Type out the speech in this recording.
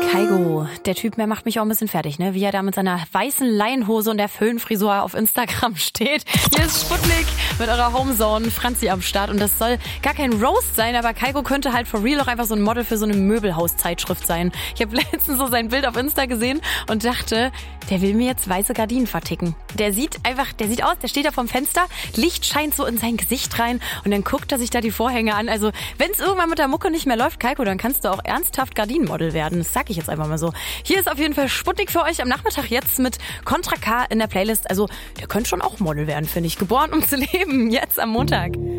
Kaigo, der Typ, der macht mich auch ein bisschen fertig, ne? Wie er da mit seiner weißen Leinenhose und der Föhnfrisur auf Instagram steht. Hier ist Sputnik mit eurer Homezone, Franzi am Start. Und das soll gar kein Roast sein, aber Kaigo könnte halt for real auch einfach so ein Model für so eine Möbelhauszeitschrift sein. Ich habe letztens so sein Bild auf Insta gesehen und dachte, der will mir jetzt weiße Gardinen verticken. Der sieht aus, der steht da vorm Fenster, Licht scheint so in sein Gesicht rein und dann guckt er sich da die Vorhänge an. Also wenn es irgendwann mit der Mucke nicht mehr läuft, Kaigo, dann kannst du auch ernsthaft Gardinenmodel werden. Das sag ich jetzt einfach mal so. Hier ist auf jeden Fall Sputnik für euch am Nachmittag jetzt mit Contra K in der Playlist. Also der könnte schon auch Model werden, finde ich. Geboren, um zu leben, jetzt am Montag.